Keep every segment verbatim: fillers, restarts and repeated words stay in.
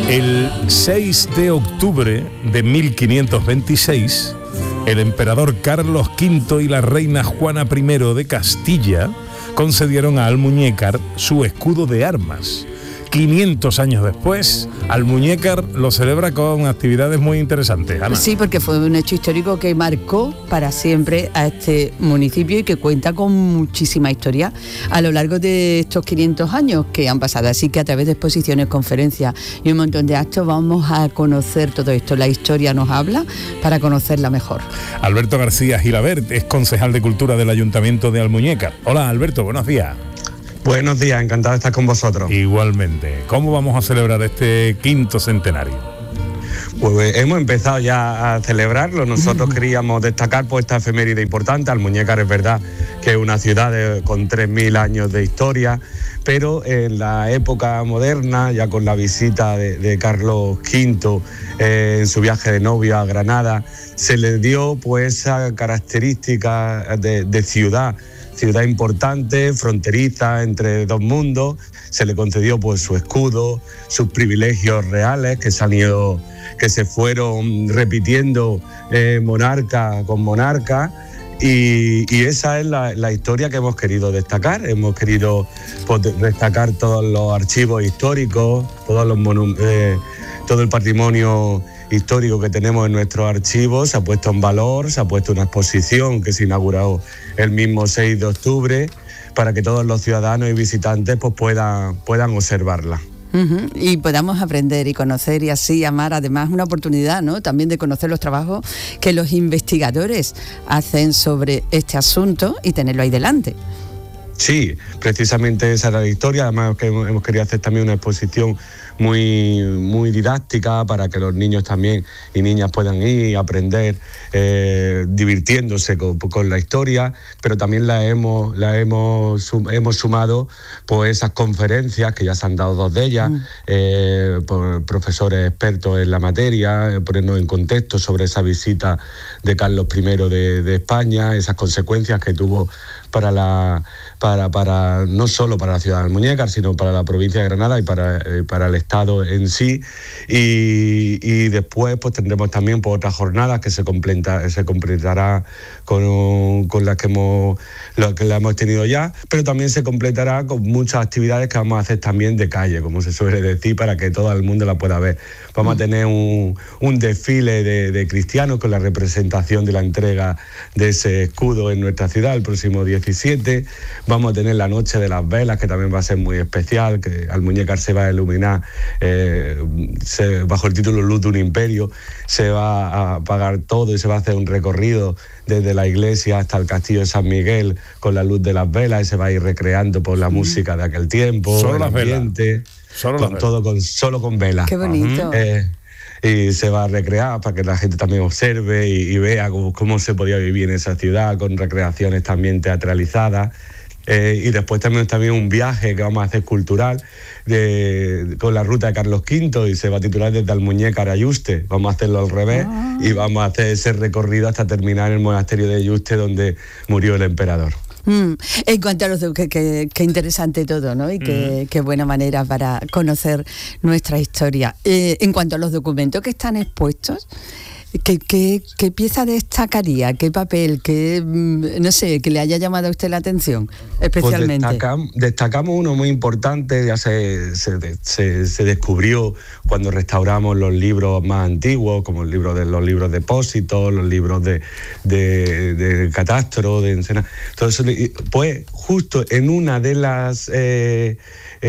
El seis de octubre de mil quinientos veintiséis, el emperador Carlos quinto y la reina Juana primero de Castilla concedieron a Almuñécar su escudo de armas. quinientos años después, Almuñécar lo celebra con actividades muy interesantes. Ana. Sí, porque fue un hecho histórico que marcó para siempre a este municipio y que cuenta con muchísima historia a lo largo de estos quinientos años que han pasado. Así que a través de exposiciones, conferencias y un montón de actos vamos a conocer todo esto. La historia nos habla para conocerla mejor. Alberto García Gilabert es concejal de Cultura del Ayuntamiento de Almuñécar. Hola, Alberto, buenos días. Buenos días, encantado de estar con vosotros. Igualmente. ¿Cómo vamos a celebrar este quinto centenario? Pues hemos empezado ya a celebrarlo. Nosotros queríamos destacar pues, esta efeméride importante. Almuñécar es verdad que es una ciudad de, con tres mil años de historia, pero en la época moderna, ya con la visita de, de Carlos quinto eh, en su viaje de novio a Granada, se le dio pues esa característica de, de ciudad. Ciudad importante, fronteriza entre dos mundos, se le concedió pues su escudo, sus privilegios reales que se han ido, que se fueron repitiendo eh, monarca con monarca, y, y esa es la, la historia que hemos querido destacar. Hemos querido pues, destacar todos los archivos históricos, todos los monum- eh, todo el patrimonio histórico que tenemos en nuestros archivos. Se ha puesto en valor, se ha puesto una exposición que se inauguró el mismo seis de octubre para que todos los ciudadanos y visitantes pues, puedan, puedan observarla. Uh-huh. Y podamos aprender y conocer y así amar, además una oportunidad, ¿no?, también de conocer los trabajos que los investigadores hacen sobre este asunto y tenerlo ahí delante. Sí, precisamente esa era la historia. Además que hemos querido hacer también una exposición muy, muy didáctica para que los niños también y niñas puedan ir y aprender eh, divirtiéndose con, con la historia, pero también la hemos, la hemos, sum, hemos sumado pues esas conferencias que ya se han dado dos de ellas, mm. eh, por profesores expertos en la materia, eh, ponernos en contexto sobre esa visita de Carlos primero de, de España, esas consecuencias que tuvo para la para para no solo para la ciudad de Almuñécar, sino para la provincia de Granada y para, eh, para el Estado en sí. Y, y después pues tendremos también pues, otras jornadas que se completa, se completará con, con las que hemos lo que la hemos tenido ya, pero también se completará con muchas actividades que vamos a hacer también de calle, como se suele decir, para que todo el mundo la pueda ver. Vamos a tener un, un desfile de, de cristianos con la representación de la entrega de ese escudo en nuestra ciudad el próximo diecisiete. Vamos a tener la noche de las velas, que también va a ser muy especial, que Almuñécar se va a iluminar eh, se, bajo el título Luz de un Imperio. Se va a apagar todo y se va a hacer un recorrido desde la iglesia hasta el castillo de San Miguel con la luz de las velas, y se va a ir recreando por la música de aquel tiempo, solo el las ambiente, velas. Solo con todo, con, solo con velas. Qué bonito. Eh, y se va a recrear para que la gente también observe y, y vea cómo, cómo se podía vivir en esa ciudad, con recreaciones también teatralizadas. Eh, y después también, también un viaje que vamos a hacer cultural de, con la ruta de Carlos quinto, y se va a titular desde Almuñécar a Yuste. Vamos a hacerlo al revés ah. y vamos a hacer ese recorrido hasta terminar en el monasterio de Yuste, donde murió el emperador. Mm. En cuanto a los que, que, que interesante todo, ¿no? Y que, mm. qué buena manera para conocer nuestra historia. Eh, en cuanto a los documentos que están expuestos, ¿Qué, qué, ¿Qué pieza destacaría? ¿Qué papel? ¿Qué, no sé, que le haya llamado a usted la atención especialmente? Pues destacamos, destacamos uno muy importante, ya se, se, se, se descubrió cuando restauramos los libros más antiguos, como el libro de, los libros de Pósito, los libros de, de, de Catastro, de Encena. Entonces, pues justo en una de las... Eh,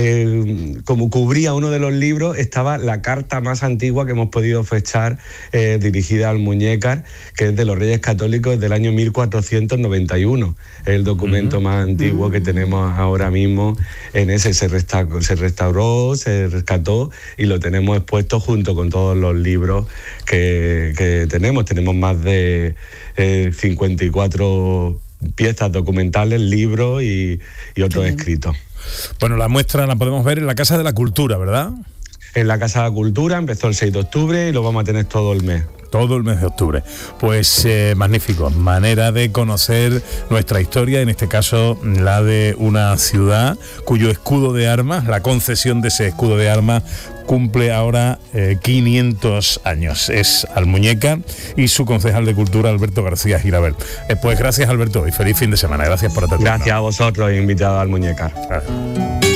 Eh, como cubría uno de los libros, estaba la carta más antigua que hemos podido fechar, eh, dirigida al Almuñécar, que es de los Reyes Católicos del año mil cuatrocientos noventa y uno. Es el documento uh-huh. más antiguo uh-huh. que tenemos ahora mismo. En ese se restauró, se restauró, se rescató y lo tenemos expuesto junto con todos los libros que, que tenemos. Tenemos más de eh, cincuenta y cuatro piezas documentales, libros y, y otros sí. escritos. Bueno, la muestra la podemos ver en la Casa de la Cultura, ¿verdad? En la Casa de la Cultura, empezó el seis de octubre y lo vamos a tener todo el mes. Todo el mes de octubre. Pues eh, magnífico, manera de conocer nuestra historia, en este caso la de una ciudad cuyo escudo de armas, la concesión de ese escudo de armas cumple ahora eh, quinientos años. Es Almuñécar y su concejal de Cultura, Alberto García Girabel. Eh, pues gracias, Alberto, y feliz fin de semana. Gracias por atendernos. Gracias a vosotros, invitado a Almuñécar. Gracias.